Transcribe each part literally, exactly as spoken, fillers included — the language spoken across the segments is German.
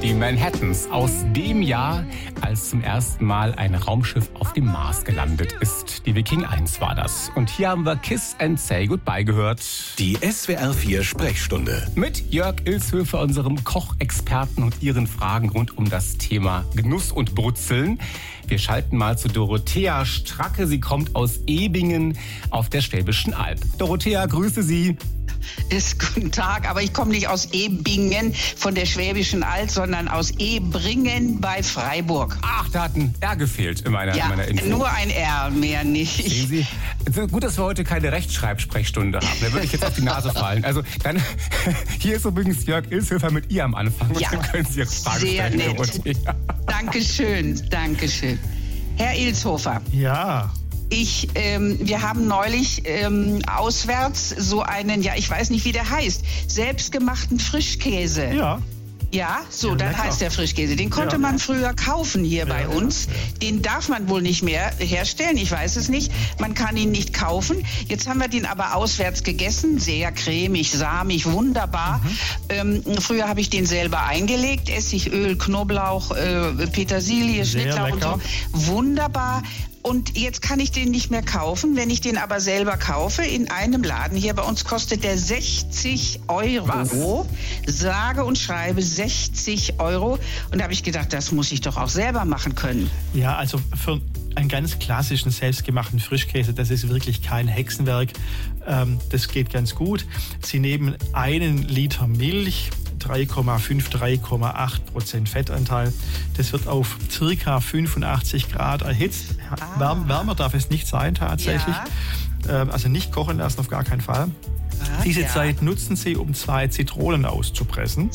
die Manhattans aus dem Jahr, als zum ersten Mal ein Raumschiff auf dem Mars gelandet ist. Die Viking eins war das. Und hier haben wir Kiss and Say Goodbye gehört. Die S W R vier Sprechstunde. Mit Jörg Ilshöfer, unserem Kochexperten, und Ihren Fragen rund um das Thema Genuss und Brutzeln. Wir schalten mal zu Dorothea Stracke. Sie kommt aus Ebingen auf der Schwäbischen Alb. Dorothea, grüße Sie. Ist guten Tag, aber ich komme nicht aus Ebingen von der Schwäbischen Alb, sondern aus Ebringen bei Freiburg. Ach, da hat ein R gefehlt in meiner, ja, in meiner Info. Nur ein R, mehr nicht. Sehen Sie? Also gut, dass wir heute keine Rechtschreibsprechstunde haben. Da würde ich jetzt auf die Nase fallen. Also dann, hier ist übrigens Jörg Ilshöfer mit ihr am Anfang. Und ja, dann können Sie Ihre Frage sehr stellen, nett. Dorothea. Dankeschön, Dankeschön. Herr Ilshöfer. Ja. Ich, ähm, wir haben neulich ähm, auswärts so einen, ja, ich weiß nicht, wie der heißt, selbstgemachten Frischkäse. Ja. Ja, so, Ja, dann lecker. heißt der Frischkäse. Den konnte Ja. man früher kaufen hier bei ja, uns. ja. Den darf man wohl nicht mehr herstellen, ich weiß es nicht. Man kann ihn nicht kaufen. Jetzt haben wir den aber auswärts gegessen. Sehr cremig, samig, wunderbar. Mhm. Ähm, früher habe ich den selber eingelegt. Essig, Öl, Knoblauch, äh, Petersilie, Sehr Schnittlauch und lecker. so. Wunderbar. Und jetzt kann ich den nicht mehr kaufen. Wenn ich den aber selber kaufe, in einem Laden hier bei uns, kostet der sechzig Euro. Was? Sage und schreibe sechzig Euro. Und da habe ich gedacht, das muss ich doch auch selber machen können. Ja, also für einen ganz klassischen selbstgemachten Frischkäse, das ist wirklich kein Hexenwerk. Ähm, das geht ganz gut. Sie nehmen einen Liter Milch, drei Komma fünf, drei Komma acht Prozent Fettanteil. Das wird auf circa fünfundachtzig Grad erhitzt. Ah. Wärm, wärmer darf es nicht sein tatsächlich. Ja. Ähm, also nicht kochen lassen, auf gar keinen Fall. Ah, Diese ja. Zeit nutzen Sie, um zwei Zitronen auszupressen.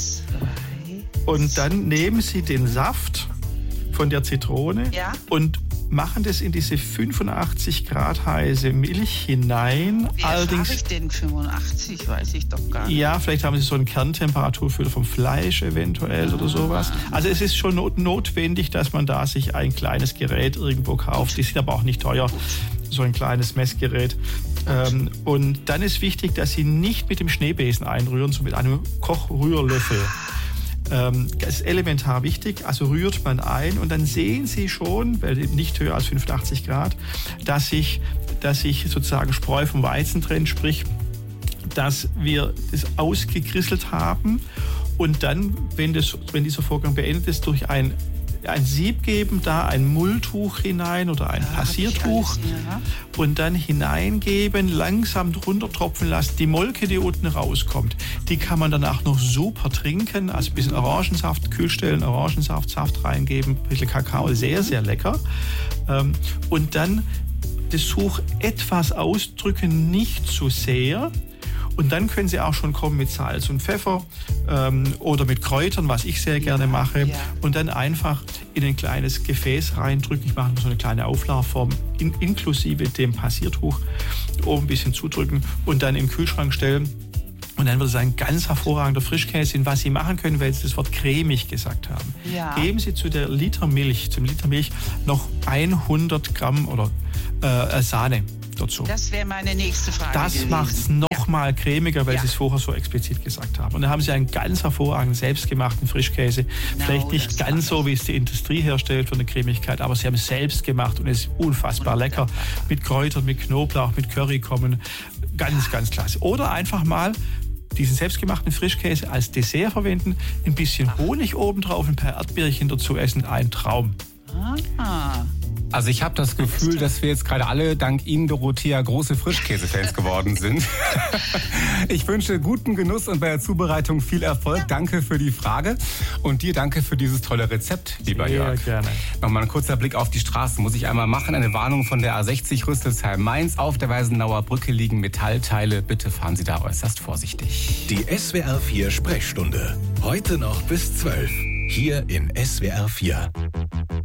Und dann nehmen Sie den Saft von der Zitrone Ja. und machen das in diese fünfundachtzig Grad heiße Milch hinein. Wie Allerdings, erfahre ich denn fünfundachtzig? Weiß ich doch gar nicht. ja, vielleicht haben Sie so einen Kerntemperaturfüller vom Fleisch eventuell oder sowas. Also es ist schon not- notwendig, dass man da sich ein kleines Gerät irgendwo kauft. Die sind aber auch nicht teuer. So ein kleines Messgerät. Ähm, und dann ist wichtig, dass Sie nicht mit dem Schneebesen einrühren, sondern mit einem Kochrührlöffel. Ähm, das ist elementar wichtig. Also rührt man ein und dann sehen Sie schon, weil nicht höher als fünfundachtzig Grad, dass sich, dass sich sozusagen Spreu vom Weizen trennt, sprich, dass wir das ausgekrisselt haben und dann, wenn, das, wenn dieser Vorgang beendet ist, durch ein ein Sieb geben, da ein Mulltuch hinein oder ein Ja, Passiertuch hab ich alles, ja. und dann hineingeben, langsam drunter tropfen lassen. Die Molke, die unten rauskommt, die kann man danach noch super trinken. Also ein bisschen Orangensaft, Kühlstellen, Orangensaft, Saft reingeben, ein bisschen Kakao, sehr, sehr lecker. Ähm, Und dann das Tuch etwas ausdrücken, nicht zu sehr. Und dann können Sie auch schon kommen mit Salz und Pfeffer ähm, oder mit Kräutern, was ich sehr gerne mache. ja. Und dann einfach in ein kleines Gefäß reindrücken. Ich mache so eine kleine Auflaufform in, inklusive dem Passiertuch. Oben ein bisschen zudrücken und dann im Kühlschrank stellen. Und dann wird es ein ganz hervorragender Frischkäse. Und was Sie machen können, weil Sie das Wort cremig gesagt haben, Ja. geben Sie zu der Liter Milch, zum Liter Milch noch hundert Gramm oder äh, Sahne dazu. Das wäre meine nächste Frage Das gewesen. macht es noch mal cremiger, weil Ja. Sie es vorher so explizit gesagt haben. Und dann haben Sie einen ganz hervorragenden, selbstgemachten Frischkäse. Genau, Vielleicht nicht das ganz so, wie es die Industrie herstellt für eine Cremigkeit, aber Sie haben es selbst gemacht und es ist unfassbar lecker. Mit Kräutern, mit Knoblauch, mit Curry kommen. Ganz, ganz klasse. Oder einfach mal diesen selbstgemachten Frischkäse als Dessert verwenden, ein bisschen Honig obendrauf, ein paar Erdbeerchen dazu essen. Ein Traum. Ah. Also ich habe das Gefühl, dass wir jetzt gerade alle dank Ihnen, Dorothea, große Frischkäsefans geworden sind. Ich wünsche guten Genuss und bei der Zubereitung viel Erfolg. Danke für die Frage und dir danke für dieses tolle Rezept, lieber Sehr Jörg. gerne. Nochmal ein kurzer Blick auf die Straßen muss ich einmal machen. Eine Warnung von der A sechzig Rüsselsheim-Mainz. Auf der Weisenauer Brücke liegen Metallteile. Bitte fahren Sie da äußerst vorsichtig. Die S W R vier Sprechstunde. Heute noch bis zwölf. Hier in S W R vier.